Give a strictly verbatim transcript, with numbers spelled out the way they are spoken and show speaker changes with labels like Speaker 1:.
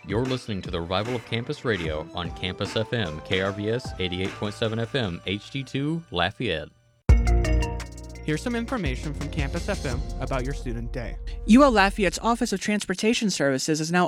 Speaker 1: You're listening to the Revival of Campus Radio on Campus F M, K R V S eighty-eight point seven F M, H D two, Lafayette.
Speaker 2: Here's some information from Campus F M about your student day.
Speaker 3: U L Lafayette's Office of Transportation Services is now